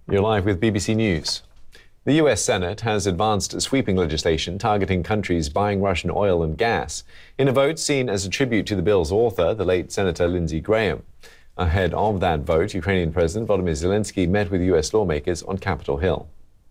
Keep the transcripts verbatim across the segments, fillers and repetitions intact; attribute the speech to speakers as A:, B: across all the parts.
A: You're live with B B C News. The U S Senate has advanced sweeping legislation targeting countries buying Russian oil and gas, in a vote seen as a tribute to the bill's author, the late Senator Lindsey Graham. Ahead of that vote, Ukrainian President Volodymyr Zelensky met with U S lawmakers on Capitol Hill.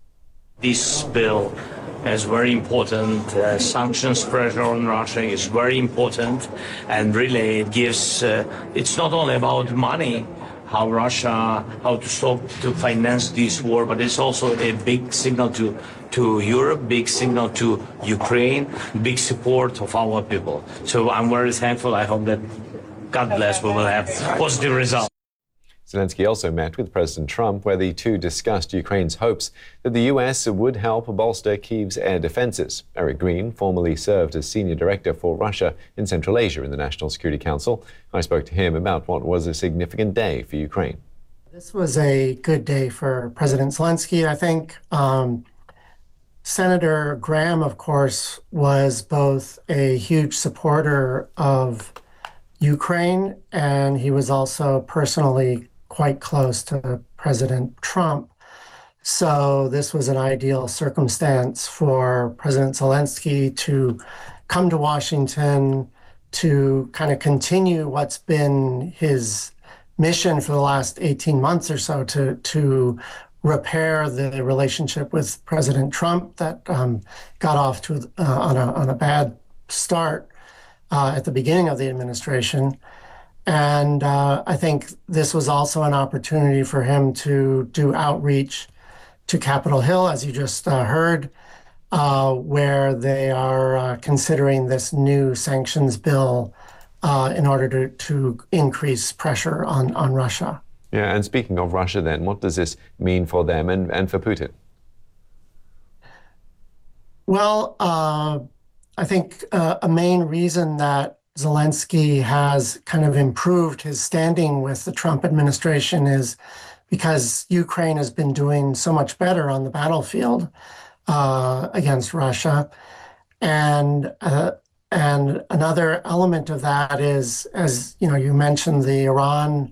B: This bill is very important. Uh, sanctions pressure on Russia is very important, and really it gives, uh, it's not only about money, how Russia, how to stop to finance this war, but it's also a big signal to, to Europe, big signal to Ukraine, big support of our people. So I'm very thankful. I hope that, God bless, we will have positive results.
A: Zelensky also met with President Trump, where the two discussed Ukraine's hopes that the U S would help bolster Kyiv's air defenses. Eric Green formerly served as senior director for Russia in Central Asia in the National Security Council. I spoke to him about what was a significant day for Ukraine.
C: This was a good day for President Zelensky, I think. Um, Senator Graham, of course, was both a huge supporter of Ukraine, and he was also personally quite close to President Trump. So this was an ideal circumstance for President Zelensky to come to Washington to kind of continue what's been his mission for the last eighteen months or so, to, to repair the relationship with President Trump that um, got off to uh, on, a, on a bad start uh, at the beginning of the administration. And uh, I think this was also an opportunity for him to do outreach to Capitol Hill, as you just uh, heard, uh, where they are uh, considering this new sanctions bill uh, in order to, to increase pressure on, on Russia.
A: Yeah, and speaking of Russia then, what does this mean for them and, and for Putin?
C: Well, uh, I think uh, a main reason that Zelensky has kind of improved his standing with the Trump administration is because Ukraine has been doing so much better on the battlefield uh, against Russia. And uh, and another element of that is, as you know, you mentioned the Iran